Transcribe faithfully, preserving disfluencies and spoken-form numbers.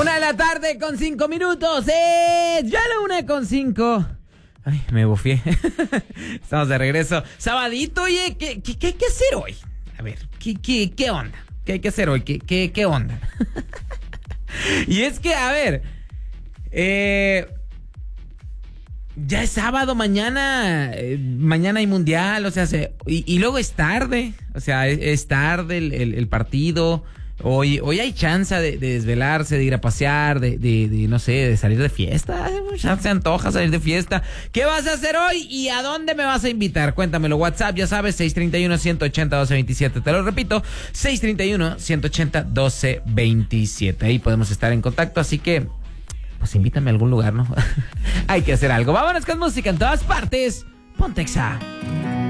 Una de la tarde con cinco minutos. Es ya la una con cinco. Ay, me bufié. Estamos de regreso. Sabadito, oye, ¿qué, qué, qué hay que hacer hoy? A ver, ¿qué, qué, qué onda? ¿Qué hay que hacer hoy? ¿Qué, qué, qué onda? Y es que, a ver, eh, ya es sábado, mañana, eh, mañana hay mundial, o sea, se, y, y luego es tarde, o sea, es, es tarde el, el, el partido. Hoy, hoy hay chance de, de desvelarse, de ir a pasear, de, de, de, no sé, de salir de fiesta. Ya se antoja salir de fiesta. ¿Qué vas a hacer hoy y a dónde me vas a invitar? Cuéntamelo. WhatsApp, ya sabes, seis tres uno, uno ocho cero, uno dos dos siete. Te lo repito, seis tres uno, uno ocho cero, uno dos dos siete. Ahí podemos estar en contacto, así que, pues invítame a algún lugar, ¿no? Hay que hacer algo. Vámonos con música en todas partes. Ponte Exa.